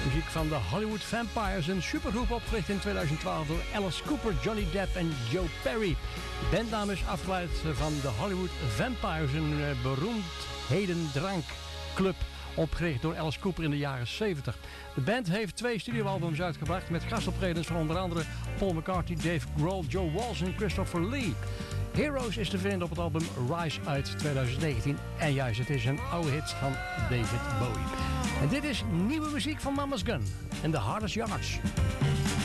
Muziek van de Hollywood Vampires, een supergroep opgericht in 2012 door Alice Cooper, Johnny Depp en Joe Perry. De bandnaam is afgeleid van de Hollywood Vampires, een beroemdheden-drankclub opgericht door Alice Cooper in de jaren 70. De band heeft 2 studioalbums uitgebracht met gastoptredens van onder andere Paul McCartney, Dave Grohl, Joe Walsh en Christopher Lee. Heroes is te vinden op het album Rise uit 2019. En juist, het is een oude hit van David Bowie. En dit is nieuwe muziek van Mama's Gun en The Hardest Yards.